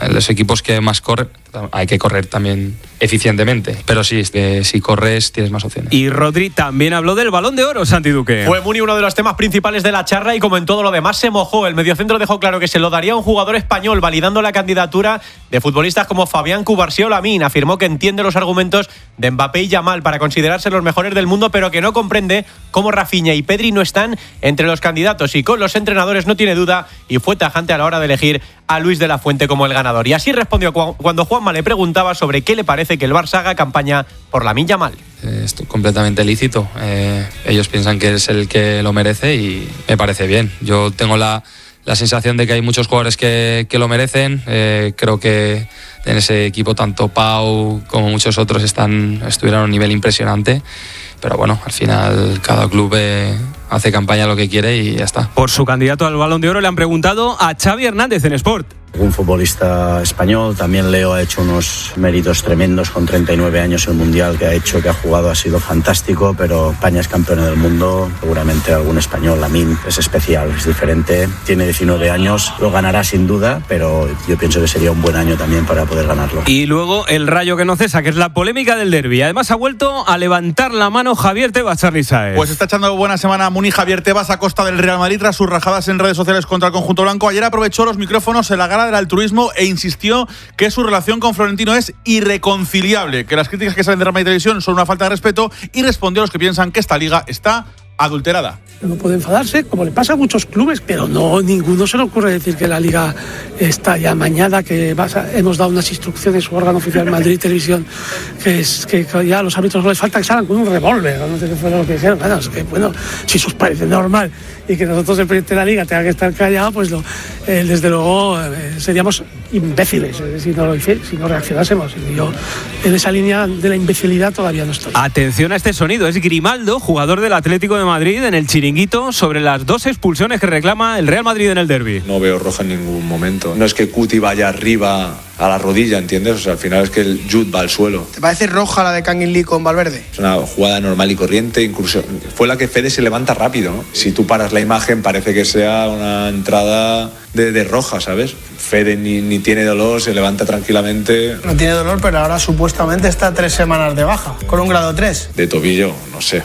los equipos que más corren, hay que correr también eficientemente, pero sí, si corres tienes más opciones. Y Rodri también habló del Balón de Oro, Santi Duque. Fue Muni uno de los temas principales de la charla y como en todo lo demás se mojó. El mediocentro dejó claro que se lo daría a un jugador español, validando la candidatura de futbolistas como Fabián Cubarsí o Lamine. Afirmó que entiende los argumentos de Mbappé y Yamal para considerarse los mejores del mundo, pero que no comprende cómo Rafinha y Pedri no están entre los candidatos, y con los entrenadores no tiene duda, y fue tajante a la hora de elegir a Luis de la Fuente como el ganador. Y así respondió cuando Juanma le preguntaba sobre qué le parece que el Barça haga campaña por Lamine Yamal. Es completamente lícito. Ellos piensan que es el que lo merece y me parece bien. Yo tengo la sensación de que hay muchos jugadores que lo merecen. Creo que en ese equipo tanto Pau como muchos otros estuvieron a un nivel impresionante. Pero bueno, al final cada club hace campaña lo que quiere y ya está. Por su candidato al Balón de Oro le han preguntado a Xavi Hernández en Sport. Un futbolista español, también Leo ha hecho unos méritos tremendos con 39 años. El mundial que ha jugado ha sido fantástico, pero España es campeona del mundo. Seguramente algún español, Lamine, es especial, es diferente, tiene 19 años, lo ganará sin duda, pero yo pienso que sería un buen año también para poder ganarlo. Y luego el rayo que no cesa, que es la polémica del derbi. Además ha vuelto a levantar la mano Javier Tebas, Charly Sáez. Pues está echando buena semana Muni Javier Tebas a costa del Real Madrid tras sus rajadas en redes sociales contra el conjunto blanco. Ayer aprovechó los micrófonos en la gala del altruismo e insistió que su relación con Florentino es irreconciliable, que las críticas que salen de Real Madrid Televisión son una falta de respeto, y respondió a los que piensan que esta liga está adulterada. No puede enfadarse, como le pasa a muchos clubes, pero no, ninguno se le ocurre decir que la liga está ya amañada, que hemos dado unas instrucciones, su órgano oficial Madrid Televisión, que ya a los árbitros no les falta que salgan con un revólver, no sé qué fue lo que dijeron. Bueno, es que, si eso os parece normal y que nosotros, el presidente de la liga, tenga que estar callado, pues desde luego seríamos imbéciles si no reaccionásemos. Y yo en esa línea de la imbecilidad todavía no estoy. Atención a este sonido, es Grimaldo, jugador del Atlético de Madrid, en el chiringuito sobre las 2 expulsiones que reclama el Real Madrid en el derbi. No veo roja en ningún momento. No es que Cuti vaya arriba a la rodilla, ¿entiendes? O sea, al final es que el Jude va al suelo. ¿Te parece roja la de Kangin Lee con Valverde? Es una jugada normal y corriente, incluso fue la que Fede se levanta rápido, ¿no? Si tú paras la imagen parece que sea una entrada de roja, ¿sabes? Fede ni tiene dolor, se levanta tranquilamente. No tiene dolor, pero ahora supuestamente está 3 semanas de baja, con un grado 3. De tobillo, no sé.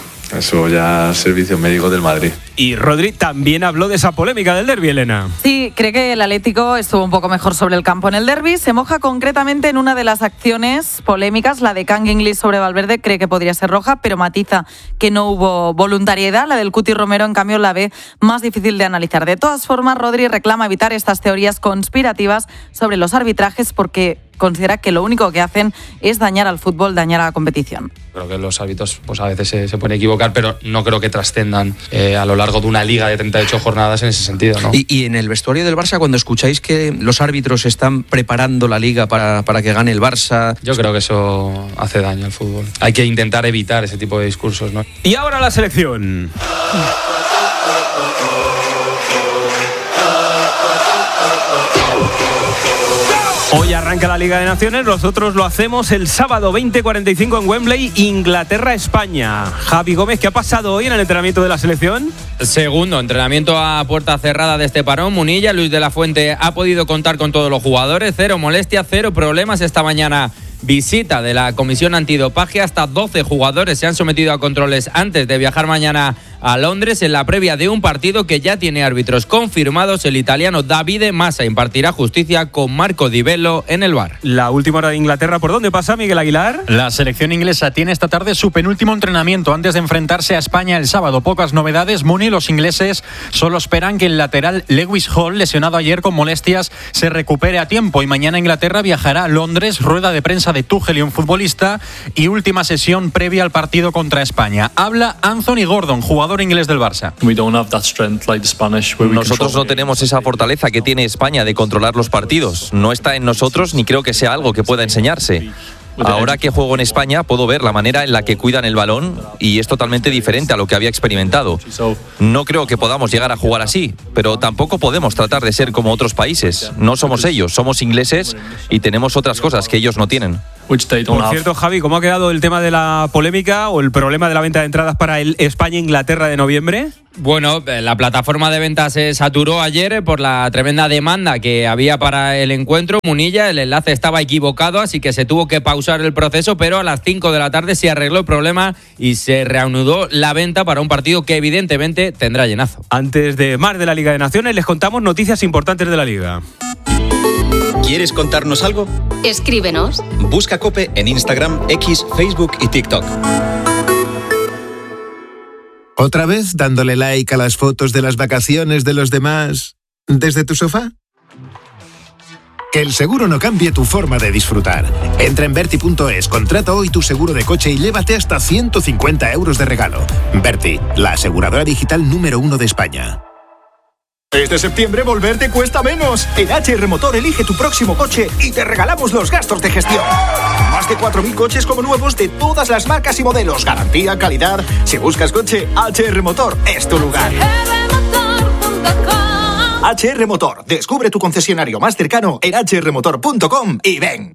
Eso ya servicio médico del Madrid. Y Rodri también habló de esa polémica del derbi, Elena. Sí, cree que el Atlético estuvo un poco mejor sobre el campo en el derbi. Se moja concretamente en una de las acciones polémicas, la de Kangin Lee sobre Valverde. Cree que podría ser roja, pero matiza que no hubo voluntariedad. La del Cuti Romero, en cambio, la ve más difícil de analizar. De todas formas, Rodri reclama evitar estas teorías conspirativas sobre los arbitrajes porque considera que lo único que hacen es dañar al fútbol, dañar a la competición. Creo que los árbitros pues a veces se pueden equivocar, pero no creo que trascendan a lo largo de una liga de 38 jornadas en ese sentido, ¿no? Y en el vestuario del Barça, cuando escucháis que los árbitros están preparando la liga para que gane el Barça... Yo creo que eso hace daño al fútbol. Hay que intentar evitar ese tipo de discursos, ¿no? Y ahora la selección. Hoy arranca la Liga de Naciones, nosotros lo hacemos el sábado 20:45 en Wembley, Inglaterra-España. Javi Gómez, ¿qué ha pasado hoy en el entrenamiento de la selección? Segundo entrenamiento a puerta cerrada de este parón. Munilla, Luis de la Fuente ha podido contar con todos los jugadores, 0 molestias, 0 problemas esta mañana. Visita de la Comisión Antidopaje, hasta 12 jugadores se han sometido a controles antes de viajar mañana a Londres en la previa de un partido que ya tiene árbitros confirmados. El italiano Davide Massa impartirá justicia con Marco Di Bello en el VAR. La última hora de Inglaterra, ¿por dónde pasa, Miguel Aguilar? La selección inglesa tiene esta tarde su penúltimo entrenamiento antes de enfrentarse a España el sábado. Pocas novedades, Muni. Los ingleses solo esperan que el lateral Lewis Hall, lesionado ayer con molestias, se recupere a tiempo, y mañana Inglaterra viajará a Londres, rueda de prensa de Tuchel y un futbolista, y última sesión previa al partido contra España. Habla Anthony Gordon, jugador inglés del Barça. Nosotros no tenemos esa fortaleza que tiene España de controlar los partidos. No está en nosotros, ni creo que sea algo que pueda enseñarse. Ahora que juego en España puedo ver la manera en la que cuidan el balón y es totalmente diferente a lo que había experimentado. No creo que podamos llegar a jugar así, pero tampoco podemos tratar de ser como otros países. No somos ellos, somos ingleses y tenemos otras cosas que ellos no tienen. Por cierto, Javi, ¿cómo ha quedado el tema de la polémica o el problema de la venta de entradas para el España-Inglaterra de noviembre? Bueno, la plataforma de ventas se saturó ayer por la tremenda demanda que había para el encuentro. Munilla, el enlace estaba equivocado, así que se tuvo que pausar el proceso, pero a las 5 de la tarde se arregló el problema y se reanudó la venta para un partido que evidentemente tendrá llenazo. Antes de más de la Liga de Naciones, les contamos noticias importantes de la Liga. ¿Quieres contarnos algo? Escríbenos. Busca COPE en Instagram, X, Facebook y TikTok. ¿Otra vez dándole like a las fotos de las vacaciones de los demás desde tu sofá? Que el seguro no cambie tu forma de disfrutar. Entra en Verti.es, contrata hoy tu seguro de coche y llévate hasta 150 euros de regalo. Verti, la aseguradora digital número 1 de España. Este septiembre volver te cuesta menos. En HR Motor elige tu próximo coche y te regalamos los gastos de gestión. Más de 4.000 coches como nuevos de todas las marcas y modelos. Garantía, calidad. Si buscas coche, HR Motor es tu lugar. HR Motor. Descubre tu concesionario más cercano en hrmotor.com y ven.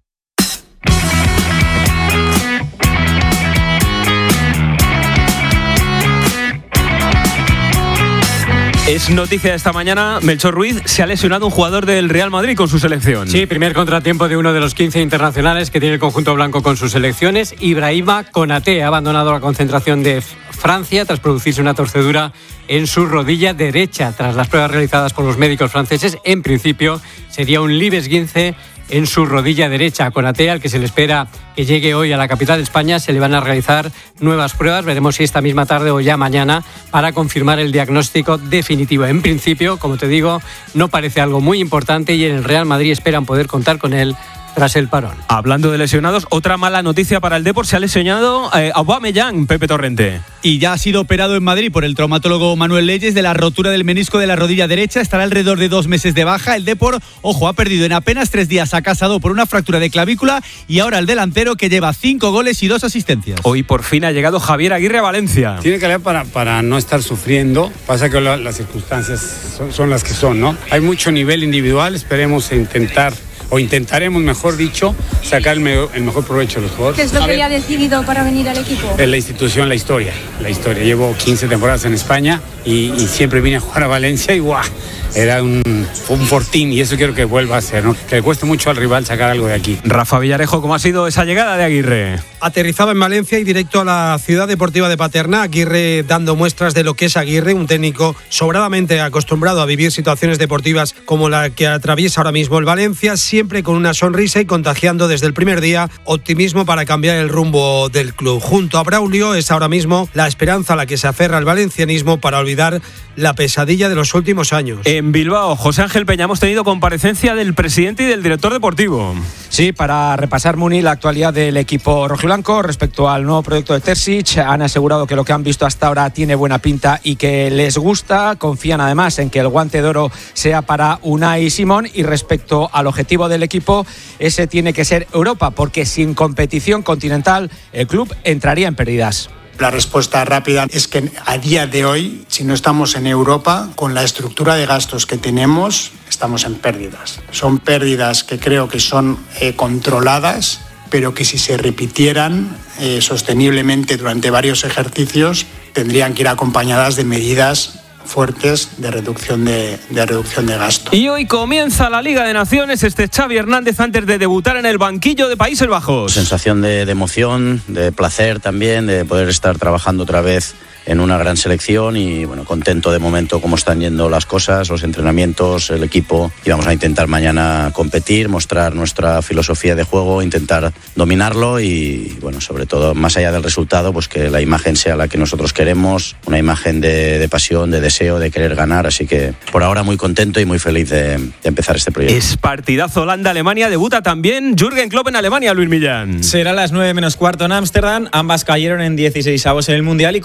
Es noticia esta mañana, Melchor Ruiz, se ha lesionado un jugador del Real Madrid con su selección. Sí, primer contratiempo de uno de los 15 internacionales que tiene el conjunto blanco con sus selecciones. Ibrahima Konaté ha abandonado la concentración de Francia tras producirse una torcedura en su rodilla derecha. Tras las pruebas realizadas por los médicos franceses, en principio sería un libre esguince en su rodilla derecha. A Konaté, al que se le espera que llegue hoy a la capital de España, se le van a realizar nuevas pruebas. Veremos si esta misma tarde o ya mañana para confirmar el diagnóstico definitivo. En principio, como te digo, no parece algo muy importante y en el Real Madrid esperan poder contar con él tras el parón. Hablando de lesionados, otra mala noticia para el Depor, se ha lesionado Aubameyang, Pepe Torrente. Y ya ha sido operado en Madrid por el traumatólogo Manuel Leyes de la rotura del menisco de la rodilla derecha. Estará alrededor de 2 meses de baja. El Depor, ojo, ha perdido en apenas 3 días a Casado por una fractura de clavícula y ahora el delantero que lleva 5 goles y 2 asistencias. Hoy por fin ha llegado Javier Aguirre a Valencia. Tiene que leer para no estar sufriendo. Pasa que las circunstancias son las que son, ¿no? Hay mucho nivel individual, esperemos intentaremos, mejor dicho, sacar el mejor provecho de los jugadores. ¿Qué es lo que le ha decidido para venir al equipo? Es la institución, la historia. Llevo 15 temporadas en España y siempre vine a jugar a Valencia y ¡guau! Era un fortín y eso quiero que vuelva a ser, ¿no? Que le cueste mucho al rival sacar algo de aquí. Rafa Villarejo, ¿cómo ha sido esa llegada de Aguirre? Aterrizaba en Valencia y directo a la ciudad deportiva de Paterna. Aguirre dando muestras de lo que es Aguirre, un técnico sobradamente acostumbrado a vivir situaciones deportivas como la que atraviesa ahora mismo el Valencia, siempre con una sonrisa y contagiando desde el primer día optimismo para cambiar el rumbo del club. Junto a Braulio es ahora mismo la esperanza a la que se aferra el valencianismo para olvidar la pesadilla de los últimos años. En Bilbao, José Ángel Peña, hemos tenido comparecencia del presidente y del director deportivo. Sí, para repasar, Muni, la actualidad del equipo rojiblanco respecto al nuevo proyecto de Terzic. Han asegurado que lo que han visto hasta ahora tiene buena pinta y que les gusta. Confían además en que el guante de oro sea para Unai Simón, y respecto al objetivo del equipo, ese tiene que ser Europa, porque sin competición continental el club entraría en pérdidas. La respuesta rápida es que a día de hoy, si no estamos en Europa, con la estructura de gastos que tenemos, estamos en pérdidas. Son pérdidas que creo que son controladas, pero que si se repitieran sosteniblemente durante varios ejercicios, tendrían que ir acompañadas de medidas fuertes de reducción de gasto. Y hoy comienza la Liga de Naciones. Xavi Hernández antes de debutar en el banquillo de Países Bajos. Sensación de emoción, de placer también, de poder estar trabajando otra vez en una gran selección y bueno, contento de momento cómo están yendo las cosas, los entrenamientos, el equipo, y vamos a intentar mañana competir, mostrar nuestra filosofía de juego, intentar dominarlo y bueno, sobre todo más allá del resultado, pues que la imagen sea la que nosotros queremos, una imagen de pasión, de deseo, de querer ganar, así que por ahora muy contento y muy feliz de empezar este proyecto. Es partidazo Holanda-Alemania, debuta también Jürgen Klopp en Alemania, Luis Millán. Será a las 9 menos cuarto en Ámsterdam, ambas cayeron en 16avos en el Mundial y comienzan una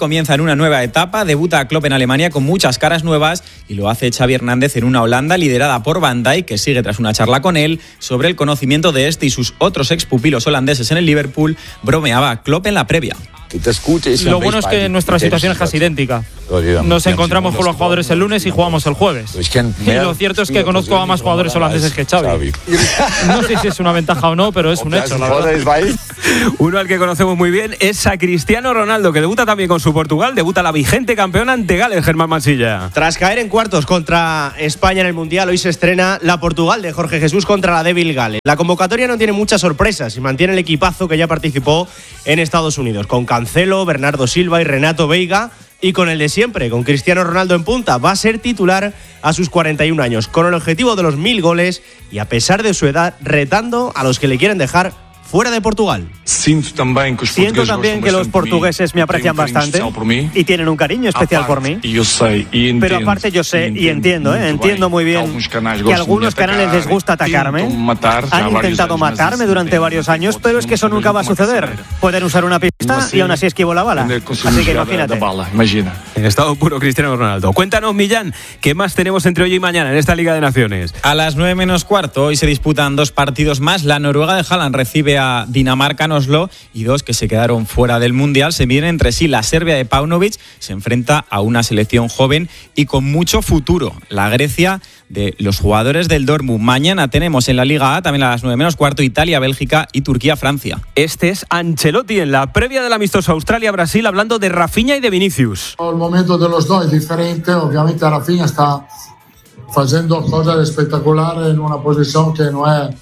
una nueva etapa, debuta Klopp en Alemania con muchas caras nuevas y lo hace Xavi Hernández en una Holanda liderada por Van Dijk, que sigue tras una charla con él sobre el conocimiento de este y sus otros expupilos holandeses en el Liverpool. Bromeaba Klopp en la previa. Lo bueno es que nuestra situación es casi idéntica. Nos encontramos con los jugadores el lunes y jugamos el jueves. Y lo cierto es que conozco a más jugadores holandeses que Xavi. No sé si es una ventaja o no, pero es un hecho, la verdad. Uno al que conocemos muy bien es a Cristiano Ronaldo, que debuta también con su Portugal. Debuta la vigente campeona ante Gales, Germán Mansilla. Tras caer en cuartos contra España en el Mundial, hoy se estrena la Portugal de Jorge Jesús contra la débil Gales. La convocatoria no tiene muchas sorpresas y mantiene el equipazo que ya participó en Estados Unidos, con Cancelo, Bernardo Silva y Renato Veiga, y con el de siempre, con Cristiano Ronaldo en punta. Va a ser titular a sus 41 años, con el objetivo de los 1000 goles y, a pesar de su edad, retando a los que le quieren dejar fuera de Portugal. Siento también que los portugueses me aprecian bastante y tienen un cariño especial por mí. Pero aparte yo sé y entiendo muy bien que a algunos canales les gusta atacarme. Han intentado matarme durante varios años, pero es que eso nunca va a suceder. Pueden usar una pista y aún así esquivo la bala. Así que imagínate. En estado puro Cristiano Ronaldo. Cuéntanos, Millán, ¿qué más tenemos entre hoy y mañana en esta Liga de Naciones? A las 9 menos cuarto, hoy se disputan 2 partidos más. La Noruega de Haaland recibe a Dinamarca en Oslo, y 2 que se quedaron fuera del Mundial se miden entre sí. La Serbia de Paunovic se enfrenta a una selección joven y con mucho futuro, la Grecia de los jugadores del Dortmund. Mañana tenemos en la Liga A, también a las 9 menos cuarto, Italia, Bélgica y Turquía, Francia. Este es Ancelotti en la previa del amistoso Australia-Brasil, hablando de Rafinha y de Vinicius. El momento de los dos es diferente. Obviamente Rafinha está haciendo cosas espectaculares en una posición que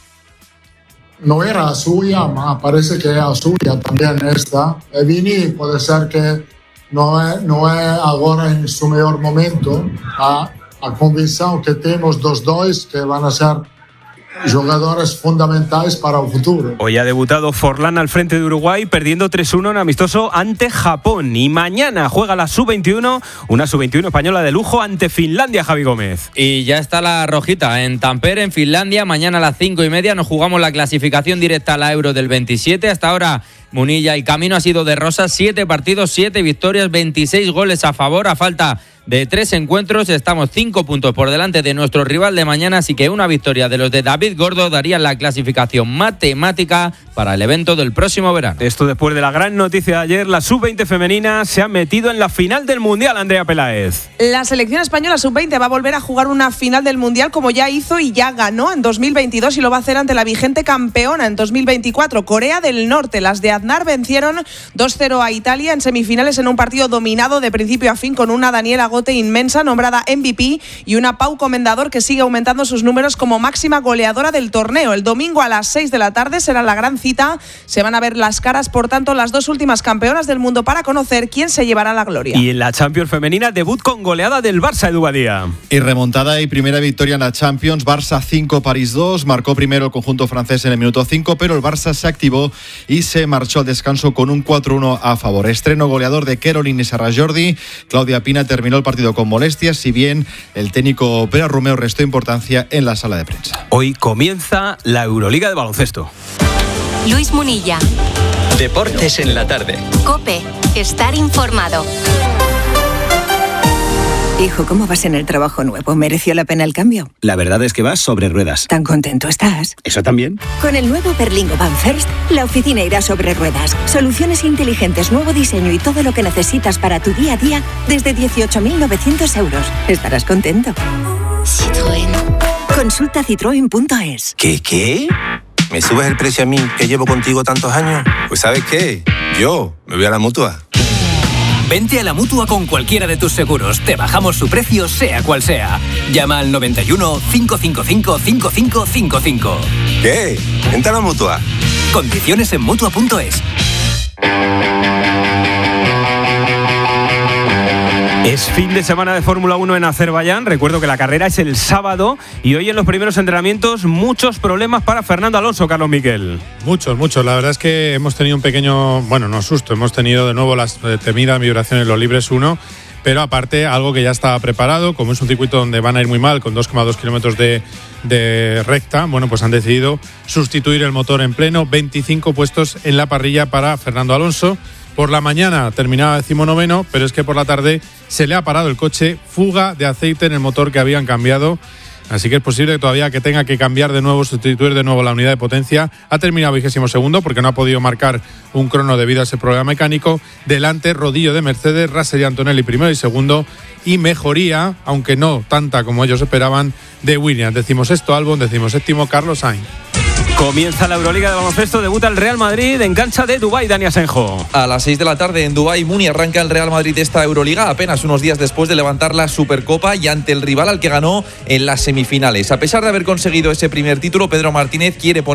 no era suya, ma parece que era suya también esta. E Vini puede ser que no es ahora en su mejor momento. A convicción que tenemos dos que van a ser jugadores fundamentales para el futuro. Hoy ha debutado Forlán al frente de Uruguay, perdiendo 3-1 en amistoso ante Japón. Y mañana juega la Sub-21, una Sub-21 española de lujo ante Finlandia, Javi Gómez. Y ya está la rojita en Tampere, en Finlandia. Mañana a las 5:30 nos jugamos la clasificación directa a la Euro del 27. Hasta ahora Munilla, el camino ha sido de rosas. 7 partidos, 7 victorias, 26 goles a favor. A falta de 3 encuentros, estamos 5 puntos por delante de nuestro rival de mañana, así que una victoria de los de David Gordo daría la clasificación matemática para el evento del próximo verano. Esto después de la gran noticia de ayer, la Sub-20 femenina se ha metido en la final del Mundial, Andrea Peláez. La selección española Sub-20 va a volver a jugar una final del Mundial, como ya hizo y ya ganó en 2022, y lo va a hacer ante la vigente campeona en 2024, Corea del Norte. Las de Aznar vencieron 2-0 a Italia en semifinales en un partido dominado de principio a fin, con una Daniela Gote inmensa, nombrada MVP, y una Pau Comendador, que sigue aumentando sus números como máxima goleadora del torneo. El domingo a las 6 de la tarde será la gran cita. Se van a ver las caras, por tanto, las 2 últimas campeonas del mundo, para conocer quién se llevará la gloria. Y en la Champions femenina, debut con goleada del Barça, Edu Badía. Y remontada y primera victoria en la Champions. Barça 5, París 2. Marcó primero el conjunto francés en el minuto 5, pero el Barça se activó y se marchó al descanso con un 4-1 a favor. Estreno goleador de Caroline Serra Jordi. Claudia Pina terminó el partido con molestias, si bien el técnico Pere Romeu restó importancia en la sala de prensa. Hoy comienza la Euroliga de baloncesto. Luis Munilla. Deportes en la tarde. COPE. Estar informado. Hijo, ¿cómo vas en el trabajo nuevo? ¿Mereció la pena el cambio? La verdad es que vas sobre ruedas. ¿Tan contento estás? ¿Eso también? Con el nuevo Berlingo Van First, la oficina irá sobre ruedas. Soluciones inteligentes, nuevo diseño y todo lo que necesitas para tu día a día desde 18.900 euros. Estarás contento. Citroën. Consulta citroen.es. ¿Qué? ¿Me subes el precio a mí, que llevo contigo tantos años? Pues ¿sabes qué? Yo me voy a la Mutua. Vente a la Mutua con cualquiera de tus seguros. Te bajamos su precio, sea cual sea. Llama al 91 555 5555. ¿Qué? Vente a la Mutua. Condiciones en Mutua.es. Es fin de semana de Fórmula 1 en Azerbaiyán. Recuerdo que la carrera es el sábado y hoy en los primeros entrenamientos muchos problemas para Fernando Alonso, Carlos Miquel. Muchos. La verdad es que hemos tenido un pequeño, no susto, hemos tenido de nuevo las temidas vibraciones en los libres 1, pero aparte algo que ya estaba preparado, como es un circuito donde van a ir muy mal, con 2,2 kilómetros de recta, pues han decidido sustituir el motor en pleno. 25 puestos en la parrilla para Fernando Alonso, Por la mañana terminaba 19º, pero es que por la tarde se le ha parado el coche, fuga de aceite en el motor que habían cambiado. Así que es posible todavía que tenga que cambiar de nuevo, sustituir de nuevo la unidad de potencia. Ha terminado 22º porque no ha podido marcar un crono debido a ese problema mecánico. Delante, rodillo de Mercedes, Russell y Antonelli primero y segundo. Y mejoría, aunque no tanta como ellos esperaban, de Williams. 16º Albon, 17º Carlos Sainz. Comienza la Euroliga de baloncesto, debuta el Real Madrid en cancha de Dubái, Dani Asenjo. A las 6 de la tarde en Dubái, Muni, arranca el Real Madrid de esta Euroliga apenas unos días después de levantar la Supercopa y ante el rival al que ganó en las semifinales. A pesar de haber conseguido ese primer título, Pedro Martínez quiere poner